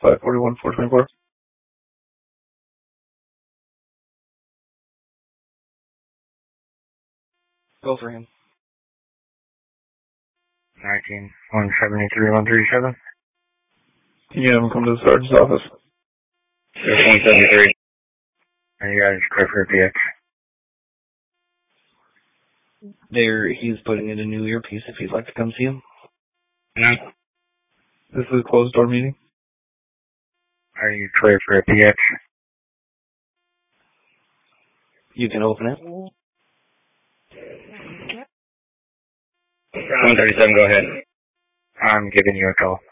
541, 424. Go for him. 173-137. Can you have him come to the sergeant's office? 173. And you guys clear for a PX. He's putting in a new earpiece if you'd like to come see him. No. This is a closed door meeting. Are you clear for a PX? You can open it. 137, go ahead. I'm giving you a call.